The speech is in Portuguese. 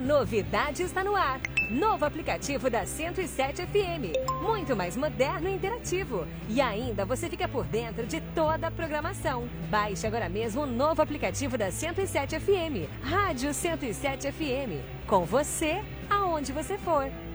novidade está no ar. Novo aplicativo da 107 FM. Muito mais moderno e interativo. E ainda você fica por dentro de toda a programação. Baixe agora mesmo o novo aplicativo da 107 FM. Rádio 107 FM. Com você, aonde você for.